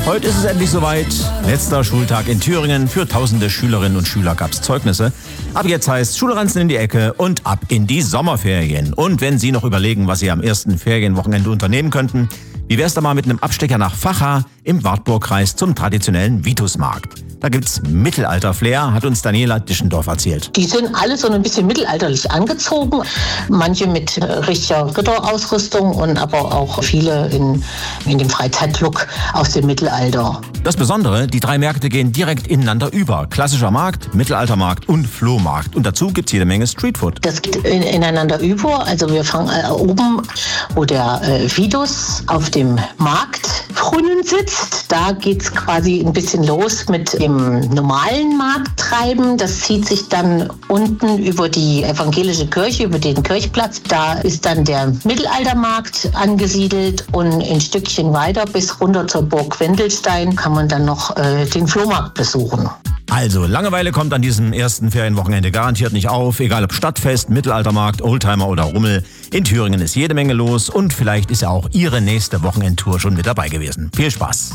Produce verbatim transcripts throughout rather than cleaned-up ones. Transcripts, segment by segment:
Heute ist es endlich soweit. Letzter Schultag in Thüringen. Für tausende Schülerinnen und Schüler gab es Zeugnisse. Ab jetzt heißt Schulranzen in die Ecke und ab in die Sommerferien. Und wenn Sie noch überlegen, was Sie am ersten Ferienwochenende unternehmen könnten, wie wär's da mal mit einem Abstecher nach Vacha im Wartburgkreis zum traditionellen Vitusmarkt? Da gibt's Mittelalter-Flair, hat uns Daniela Dischendorf erzählt. Die sind alle so ein bisschen mittelalterlich angezogen. Manche mit richtiger Ritterausrüstung und aber auch viele in, in dem Freizeitlook aus dem Mittelalter. Das Besondere, die drei Märkte gehen direkt ineinander über. Klassischer Markt, Mittelaltermarkt und Flohmarkt. Und dazu gibt's jede Menge Streetfood. Das geht in, ineinander über. Also wir fangen äh, oben, wo der äh, Vitus auf dem Marktbrunnen sitzt. Da geht's quasi ein bisschen los mit dem normalen Markttreiben. Das zieht sich dann unten über die evangelische Kirche, über den Kirchplatz. Da ist dann der Mittelaltermarkt angesiedelt und ein Stückchen weiter bis runter zur Burg Wendelstein kann man dann noch äh, den Flohmarkt besuchen. Also, Langeweile kommt an diesem ersten Ferienwochenende garantiert nicht auf. Egal ob Stadtfest, Mittelaltermarkt, Oldtimer oder Rummel. In Thüringen ist jede Menge los und vielleicht ist ja auch Ihre nächste Wochenendtour schon mit dabei gewesen. Viel Spaß!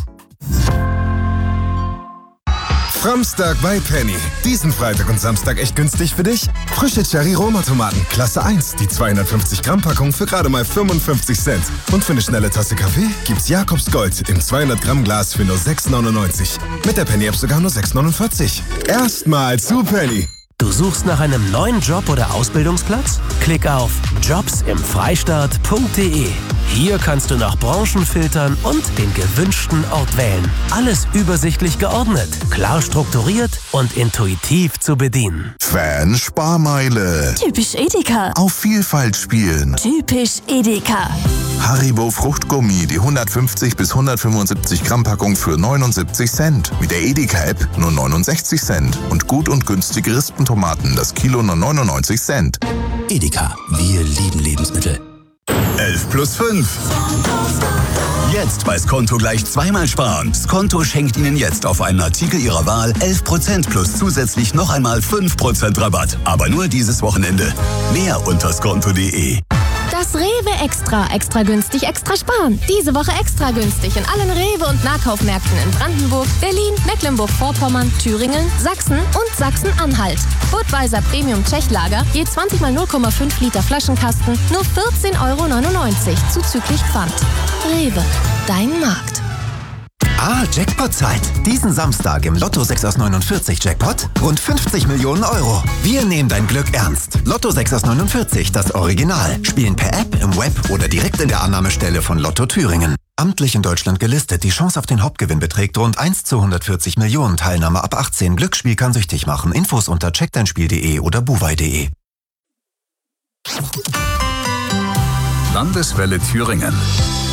Framstag bei Penny. Diesen Freitag und Samstag echt günstig für dich? Frische Cherry-Roma-Tomaten, Klasse eins. Die zweihundertfünfzig Gramm Packung für gerade mal fünfundfünfzig Cent. Und für eine schnelle Tasse Kaffee gibt's Jakobs Gold im zweihundert Gramm Glas für nur sechs neunundneunzig. Mit der Penny-App sogar nur sechs neunundvierzig. Erstmal zu Penny. Du suchst nach einem neuen Job oder Ausbildungsplatz? Klick auf jobs im freistaat punkt de. Hier kannst du nach Branchen filtern und den gewünschten Ort wählen. Alles übersichtlich geordnet, klar strukturiert und intuitiv zu bedienen. Fan-Sparmeile. Typisch Edeka. Auf Vielfalt spielen. Typisch Edeka. Haribo Fruchtgummi, die hundertfünfzig bis hundertfünfundsiebzig Gramm Packung für neunundsiebzig Cent. Mit der Edeka-App nur neunundsechzig Cent. Und gut und günstige Rispentomaten, das Kilo nur neunundneunzig Cent. Edeka, wir lieben Lebensmittel. elf plus fünf. Jetzt bei Skonto gleich zweimal sparen. Skonto schenkt Ihnen jetzt auf einen Artikel Ihrer Wahl elf Prozent plus zusätzlich noch einmal fünf Prozent Rabatt. Aber nur dieses Wochenende. Mehr unter skonto punkt de. Das Rewe Extra. Extra günstig, extra sparen. Diese Woche extra günstig in allen Rewe- und Nahkaufmärkten in Brandenburg, Berlin, Mecklenburg-Vorpommern, Thüringen, Sachsen und Sachsen-Anhalt. Budweiser Premium Tschechlager, je zwanzig mal null Komma fünf Liter Flaschenkasten, nur vierzehn Euro neunundneunzig, zuzüglich Pfand. Rewe, dein Markt. Ah, Jackpot-Zeit. Diesen Samstag im Lotto sechs aus neunundvierzig Jackpot rund fünfzig Millionen Euro. Wir nehmen dein Glück ernst. Lotto sechs aus neunundvierzig, das Original. Spielen per App, im Web oder direkt in der Annahmestelle von Lotto Thüringen. Amtlich in Deutschland gelistet. Die Chance auf den Hauptgewinn beträgt rund eins zu hundertvierzig Millionen. Teilnahme ab achtzehn. Glücksspiel kann süchtig machen. Infos unter check dein spiel punkt de oder buwei punkt de. Landeswelle Thüringen.